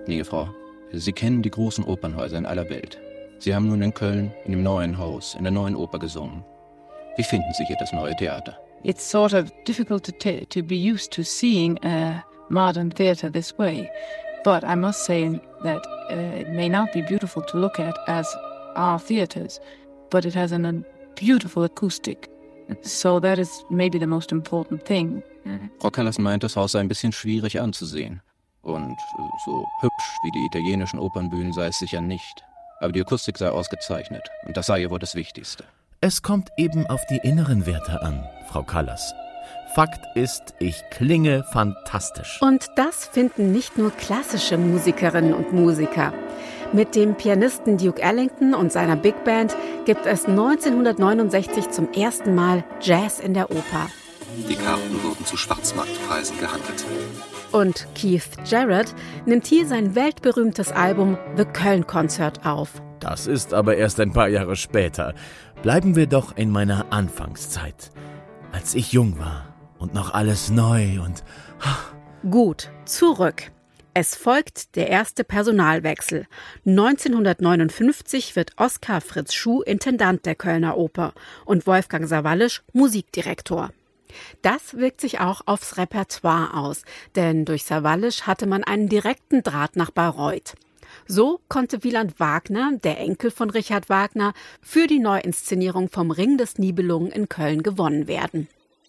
Liebe Frau, Sie kennen die großen Opernhäuser in aller Welt. Sie haben nun in Köln, in dem neuen Haus, in der neuen Oper gesungen. Wie finden Sie hier das neue Theater? It's sort of difficult to be used to seeing a modern theatre this way. But I must say that it may not be beautiful to look at as our theatres, but it has a beautiful acoustic. So that is maybe the most important thing. Frau Callas meint, das Haus sei ein bisschen schwierig anzusehen. Und so hübsch wie die italienischen Opernbühnen sei es sicher nicht. Aber die Akustik sei ausgezeichnet. Und das sei ihr wohl das Wichtigste. Es kommt eben auf die inneren Werte an, Frau Callas. Fakt ist, ich klinge fantastisch. Und das finden nicht nur klassische Musikerinnen und Musiker. Mit dem Pianisten Duke Ellington und seiner Big Band gibt es 1969 zum ersten Mal Jazz in der Oper. Die Karten wurden zu Schwarzmarktpreisen gehandelt. Und Keith Jarrett nimmt hier sein weltberühmtes Album The Köln Concert auf. Das ist aber erst ein paar Jahre später. Bleiben wir doch in meiner Anfangszeit, als ich jung war und noch alles neu und... Gut, zurück. Es folgt der erste Personalwechsel. 1959 wird Oskar Fritz Schuh Intendant der Kölner Oper und Wolfgang Sawallisch Musikdirektor. Das wirkt sich auch aufs Repertoire aus, denn durch Sawallisch hatte man einen direkten Draht nach Bayreuth. So konnte Wieland Wagner, der Enkel von Richard Wagner, für die Neuinszenierung vom Ring des Nibelungen in Köln gewonnen werden.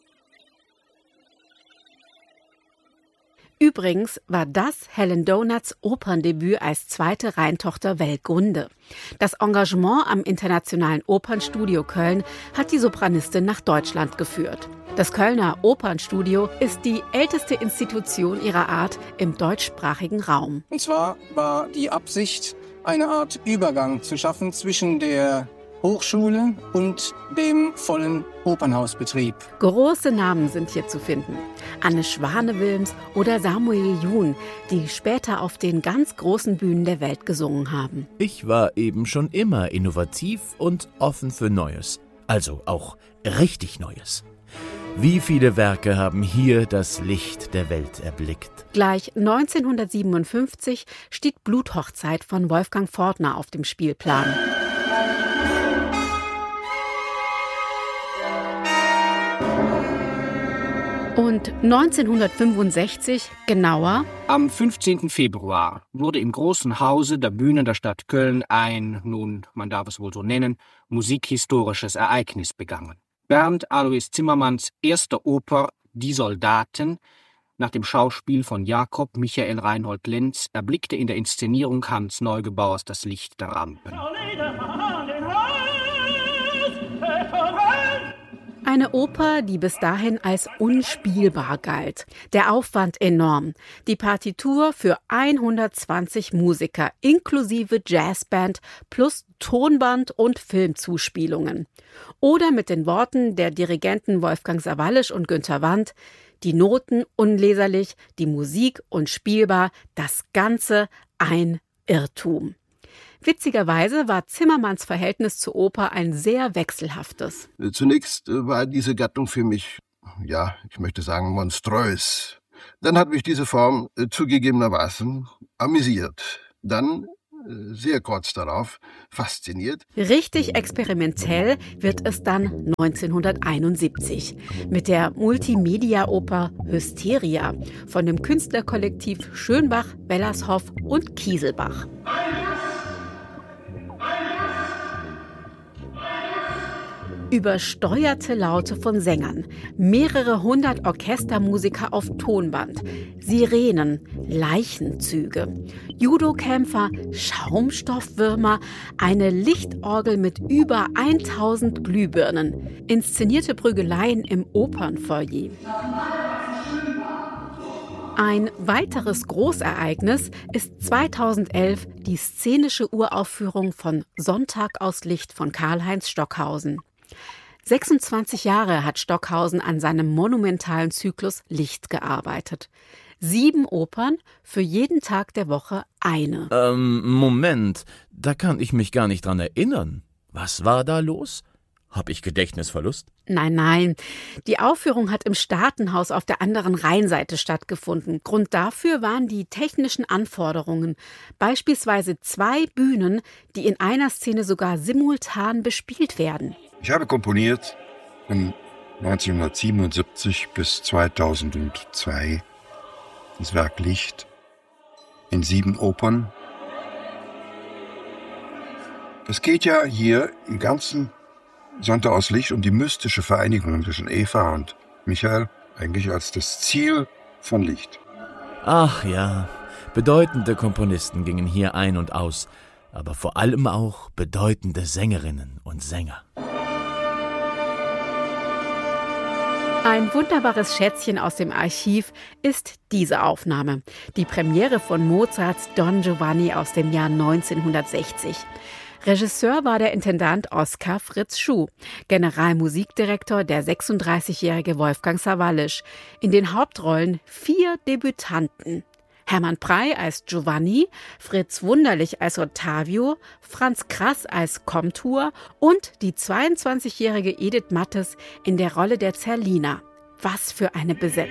Übrigens war das Helen Donuts Operndebüt als zweite Rheintochter Weltgründe. Das Engagement am Internationalen Opernstudio Köln hat die Sopranistin nach Deutschland geführt. Das Kölner Opernstudio ist die älteste Institution ihrer Art im deutschsprachigen Raum. Und zwar war die Absicht, eine Art Übergang zu schaffen zwischen der Hochschule und dem vollen Opernhausbetrieb. Große Namen sind hier zu finden. Anne Schwane-Wilms oder Samuel Jun, die später auf den ganz großen Bühnen der Welt gesungen haben. Ich war eben schon immer innovativ und offen für Neues. Also auch richtig Neues. Wie viele Werke haben hier das Licht der Welt erblickt? Gleich 1957 steht Bluthochzeit von Wolfgang Fortner auf dem Spielplan. Und 1965, genauer, am 15. Februar wurde im Großen Hause der Bühne der Stadt Köln ein, nun, man darf es wohl so nennen, musikhistorisches Ereignis begangen. Bernd Alois Zimmermanns erste Oper »Die Soldaten« nach dem Schauspiel von Jakob Michael Reinhold Lenz erblickte in der Inszenierung Hans Neugebauers das Licht der Rampen. Eine Oper, die bis dahin als unspielbar galt. Der Aufwand enorm. Die Partitur für 120 Musiker inklusive Jazzband plus Tonband und Filmzuspielungen. Oder mit den Worten der Dirigenten Wolfgang Sawallisch und Günter Wandt: Die Noten unleserlich, die Musik unspielbar, das Ganze ein Irrtum. Witzigerweise war Zimmermanns Verhältnis zur Oper ein sehr wechselhaftes. Zunächst war diese Gattung für mich, ja, ich möchte sagen, monströs. Dann hat mich diese Form zugegebenermaßen amüsiert. Dann, sehr kurz darauf, fasziniert. Richtig experimentell wird es dann 1971 mit der Multimedia-Oper Hysteria von dem Künstlerkollektiv Schönbach, Wellershoff und Kieselbach. Übersteuerte Laute von Sängern, mehrere hundert Orchestermusiker auf Tonband, Sirenen, Leichenzüge, Judokämpfer, Schaumstoffwürmer, eine Lichtorgel mit über 1000 Glühbirnen, inszenierte Prügeleien im Opernfoyer. Ein weiteres Großereignis ist 2011 die szenische Uraufführung von Sonntag aus Licht von Karl-Heinz Stockhausen. 26 Jahre hat Stockhausen an seinem monumentalen Zyklus Licht gearbeitet. 7 Opern, für jeden Tag der Woche eine. Moment, da kann ich mich gar nicht dran erinnern. Was war da los? Hab ich Gedächtnisverlust? Nein. Die Aufführung hat im Staatenhaus auf der anderen Rheinseite stattgefunden. Grund dafür waren die technischen Anforderungen. Beispielsweise 2 Bühnen, die in einer Szene sogar simultan bespielt werden. Ich habe komponiert von 1977 bis 2002 das Werk Licht in 7 Opern. Es geht ja hier im ganzen Sonntag aus Licht um die mystische Vereinigung zwischen Eva und Michael, eigentlich als das Ziel von Licht. Ach ja, bedeutende Komponisten gingen hier ein und aus, aber vor allem auch bedeutende Sängerinnen und Sänger. Ein wunderbares Schätzchen aus dem Archiv ist diese Aufnahme. Die Premiere von Mozarts Don Giovanni aus dem Jahr 1960. Regisseur war der Intendant Oskar Fritz Schuh, Generalmusikdirektor der 36-jährige Wolfgang Sawallisch. In den Hauptrollen 4 Debütanten. Hermann Prey als Giovanni, Fritz Wunderlich als Ottavio, Franz Krass als Komtur und die 22-jährige Edith Mattes in der Rolle der Zerlina. Was für eine Besetzung!